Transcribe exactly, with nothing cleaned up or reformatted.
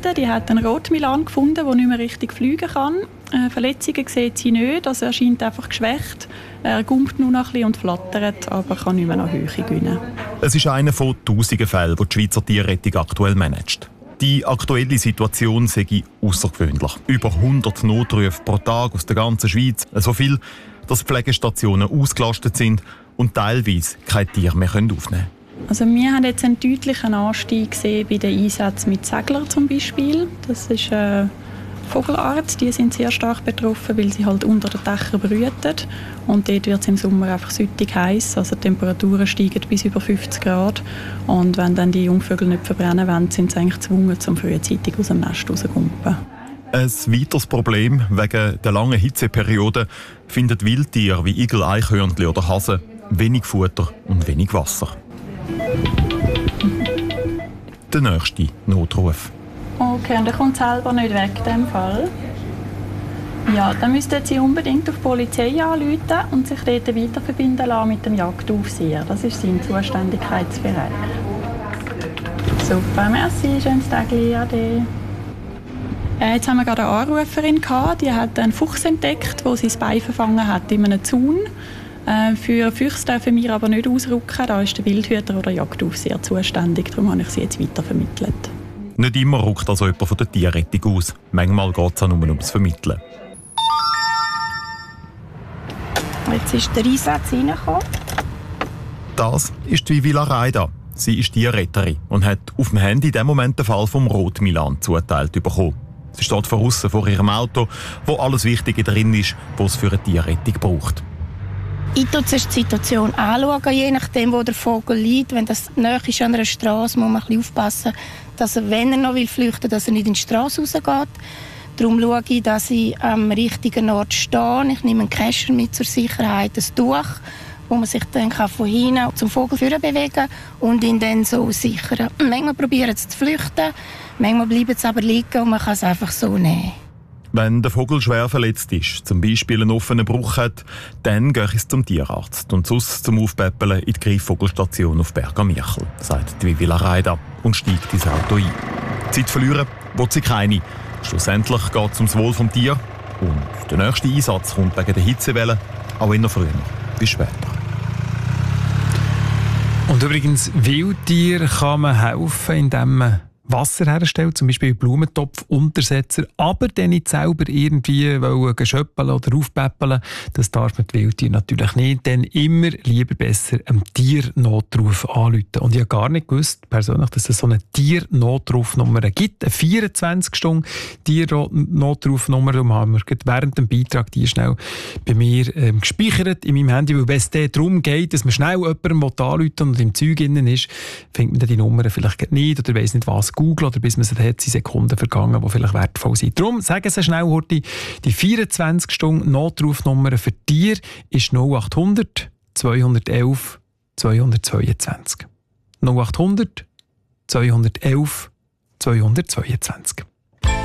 gemeldet. Die hat einen Rotmilan gefunden, der nicht mehr richtig fliegen kann. Äh, Verletzungen sieht sie nicht, also er scheint einfach geschwächt. Er gumpt nur noch ein bisschen und flattert, aber kann nicht mehr nach Höhe gewinnen. Es ist einer von tausenden Fällen, die die Schweizer Tierrettung aktuell managt. Die aktuelle Situation sei außergewöhnlich. Über hundert Notrufe pro Tag aus der ganzen Schweiz. So viel, dass Pflegestationen ausgelastet sind und teilweise keine Tiere mehr aufnehmen können. Also wir haben jetzt einen deutlichen Anstieg gesehen bei den Einsätzen mit Seglern zum Beispiel. Das ist eine Vogelart, die sind sehr stark betroffen, weil sie halt unter den Dächern brüten. Und dort wird es im Sommer einfach süttig heiß. Also die Temperaturen steigen bis über fünfzig Grad. Und wenn dann die Jungvögel nicht verbrennen wollen, sind sie eigentlich gezwungen, zum frühzeitig aus dem Nest rauszukumpen. Ein weiteres Problem wegen der langen Hitzeperiode finden Wildtiere wie Igel, Eichhörnchen oder Hasen wenig Futter und wenig Wasser. Der nächste Notruf. Okay, und er kommt selber nicht weg in diesem Fall. Ja, dann müssten Sie unbedingt auf die Polizei anrufen und sich dort weiterverbinden lassen mit dem Jagdaufseher. Das ist sein Zuständigkeitsbereich. Super, merci, schönes Tag, Ade. Äh, jetzt haben wir gerade eine Anruferin gehabt, die hat einen Fuchs entdeckt, der sein Bein verfangen hat in einem Zaun. Äh, für Füchse dürfen wir aber nicht ausrücken, da ist der Wildhüter oder der Jagdaufseher zuständig, darum habe ich sie jetzt weitervermittelt. Nicht immer rückt also jemand von der Tierrettung aus. Manchmal geht es auch nur ums Vermitteln. Jetzt ist der Einsatz reingekommen. Das ist die Vivila Raida. Sie ist Tierretterin und hat auf dem Handy in dem Moment den Fall vom Rotmilan zugeteilt bekommen. Sie steht von aussen vor ihrem Auto, wo alles Wichtige drin ist, was es für eine Tierrettung braucht. Ich schaue zuerst die Situation anschauen, je nachdem, wo der Vogel liegt. Wenn das nahe ist an einer Straße, muss man ein bisschen aufpassen, dass er, wenn er noch flüchten will, dass er nicht in die Straße rausgeht. Darum schaue ich, dass ich am richtigen Ort stehe. Ich nehme einen Kescher mit zur Sicherheit, ein Tuch, wo man sich dann von hinten zum Vogel bewegen kann und ihn dann so sichern. Manchmal probieren sie zu flüchten, manchmal bleiben sie aber liegen und man kann es einfach so nehmen. Wenn der Vogel schwer verletzt ist, zum Beispiel einen offenen Bruch hat, dann gehe ich zum Tierarzt und sonst zum Aufpäppeln in die Greifvogelstation auf Berg am Michel, sagt die Vivila Raida und steigt ins Auto ein. Zeit verlieren will sie keine. Schlussendlich geht es ums Wohl des Tiers und der nächste Einsatz kommt wegen der Hitzewelle auch immer früher bis später. Und übrigens, Wildtier kann man helfen, indem man Wasser herstellt, zum Beispiel Blumentopfuntersetzer, aber dann nicht selber irgendwie schöppeln oder aufpäppeln. Das darf man die Wildtiere natürlich nicht. Dann immer lieber besser einem Tiernotruf anrufen. Und ich habe gar nicht gewusst, persönlich, dass es so eine Tiernotrufnummer gibt. Eine vierundzwanzig Stunden Tiernotrufnummer. Darum haben wir während dem Beitrag die schnell bei mir ähm, gespeichert in meinem Handy. Weil wenn es darum geht, dass man schnell jemandem anrufen und im Zeug innen ist, findet man dann die Nummer vielleicht nicht oder weiss nicht was. Google oder bis man es hat, sind Sekunden vergangen, die vielleicht wertvoll sind. Darum sagen Sie schnell, Horti, die vierundzwanzig Stunden Notrufnummer für Tiere ist null acht hundert zweihundertelf zweihundertzweiundzwanzig. null acht hundert zweihundertelf zweihundertzweiundzwanzig.